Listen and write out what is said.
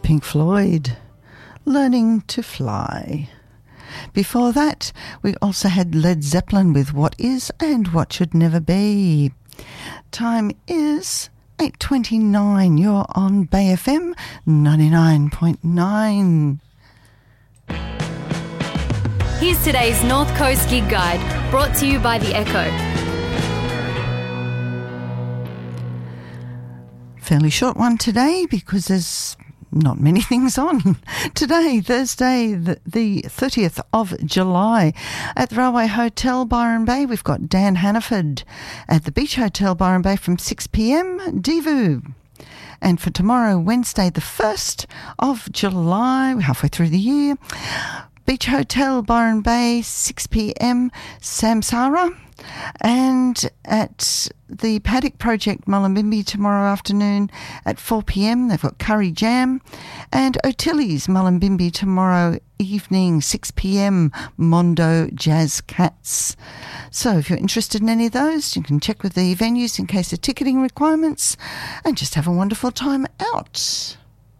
Pink Floyd, Learning to Fly. Before that, we also had Led Zeppelin with What Is and What Should Never Be. Time is 8:29. You're on Bay FM 99.9. Here's today's North Coast Gig Guide, brought to you by The Echo. Fairly short one today because there's not many things on. Today, Thursday, the 30th of July, at the Railway Hotel, Byron Bay, we've got Dan Hannaford. At the Beach Hotel, Byron Bay, from 6 p.m, Divu. And for tomorrow, Wednesday, the 1st of July, we're halfway through the year, Beach Hotel, Byron Bay, 6 p.m, Samsara. And at the Paddock Project, Mullumbimby, tomorrow afternoon at 4 p.m, they've got Curry Jam. And O'Tilly's, Mullumbimby, tomorrow evening, 6 p.m, Mondo Jazz Cats. So if you're interested in any of those, you can check with the venues in case of ticketing requirements and just have a wonderful time out.